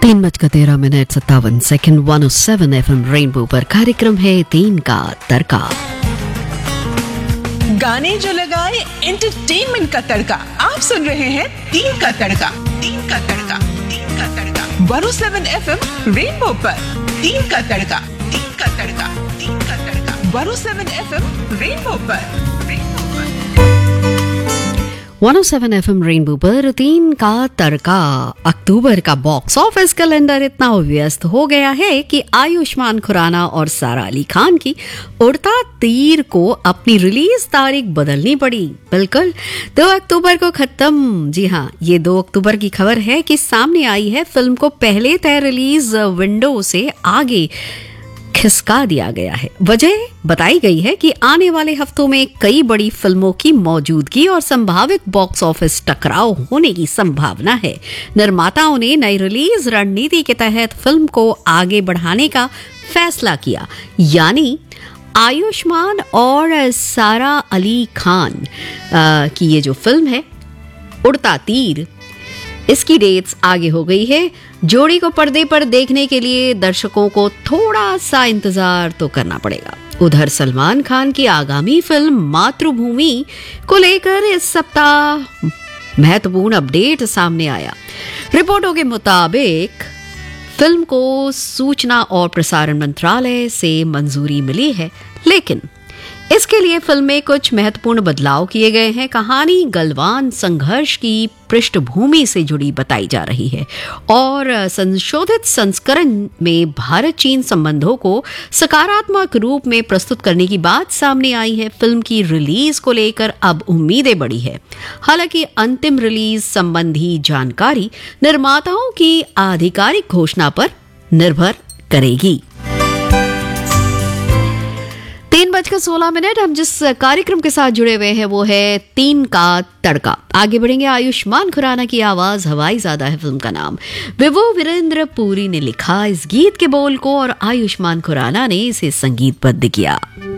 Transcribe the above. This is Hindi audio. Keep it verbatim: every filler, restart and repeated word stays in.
तीन बजकर तेरह मिनट सत्तावन second one O seven F M rainbow पर कार्यक्रम है तीन का तड़का। गाने जो लगाए एंटरटेनमेंट का तड़का। आप सुन रहे हैं तीन का तड़का, तीन का तड़का, तीन का तड़का one O seven F M rainbow पर। तीन का तड़का, तीन का तड़का, तीन का तड़का one O seven F M rainbow पर, रेनबो पर। One O seven F M rainbow पर तीन का तड़का। अक्टूबर का बॉक्स ऑफिस कैलेंडर इतना व्यस्त हो गया है कि आयुष्मान खुराना और सारा अली खान की उड़ता तीर को अपनी रिलीज तारीख बदलनी पड़ी। बिल्कुल दो अक्टूबर को खत्म। जी हाँ, ये दो अक्टूबर की खबर है कि सामने आई है। फिल्म को पहले तय रिलीज विंडो से आगे खिसका दिया गया है। वजह बताई गई है कि आने वाले हफ्तों में कई बड़ी फिल्मों की मौजूदगी और संभावित बॉक्स ऑफिस टकराव होने की संभावना है। निर्माताओं ने नई रिलीज रणनीति के तहत फिल्म को आगे बढ़ाने का फैसला किया, यानी आयुष्मान और सारा अली खान आ, की ये जो फिल्म है उड़ता तीर, इसकी डेट्स आगे हो गई है। जोड़ी को पर्दे पर देखने के लिए दर्शकों को थोड़ा सा इंतजार तो करना पड़ेगा। उधर सलमान खान की आगामी फिल्म मातृभूमि को लेकर इस सप्ताह महत्वपूर्ण अपडेट सामने आया। रिपोर्टों के मुताबिक फिल्म को सूचना और प्रसारण मंत्रालय से मंजूरी मिली है, लेकिन इसके लिए फिल्म में कुछ महत्वपूर्ण बदलाव किए गए हैं। कहानी गलवान संघर्ष की पृष्ठभूमि से जुड़ी बताई जा रही है और संशोधित संस्करण में भारत चीन संबंधों को सकारात्मक रूप में प्रस्तुत करने की बात सामने आई है। फिल्म की रिलीज को लेकर अब उम्मीदें बढ़ी है। हालांकि अंतिम रिलीज संबंधी जानकारी निर्माताओं की आधिकारिक घोषणा पर निर्भर करेगी। तीन बजकर सोलह मिनट हम जिस कार्यक्रम के साथ जुड़े हुए हैं वो है तीन का तड़का। आगे बढ़ेंगे। आयुष्मान खुराना की आवाज हवाई ज्यादा है फिल्म का नाम। विभु वीरेंद्र पुरी ने लिखा इस गीत के बोल को और आयुष्मान खुराना ने इसे संगीतबद्ध किया।